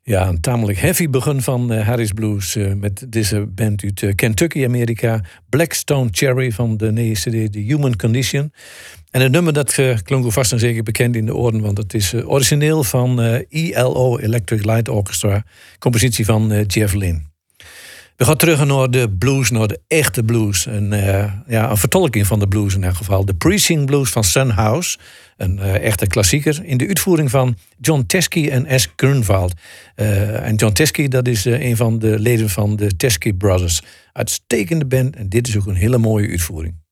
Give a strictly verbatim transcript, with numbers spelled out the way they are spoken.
Ja, een tamelijk heavy begin van uh, Harris Blues uh, met deze band uit uh, Kentucky, Amerika. Blackstone Cherry van de nieuwe C D The Human Condition. En het nummer dat uh, klonk u vast en zeker bekend in de oren, want het is uh, origineel van uh, E L O, Electric Light Orchestra, compositie van uh, Jeff Lynne. We gaan terug naar de blues, naar de echte blues. En, uh, ja, een vertolking van de blues in elk geval. De Preaching Blues van Son House. Een uh, echte klassieker. In de uitvoering van John Teskey en S. Grunwald. Uh, en John Teskey, dat is uh, een van de leden van de Teskey Brothers. Uitstekende band. En dit is ook een hele mooie uitvoering.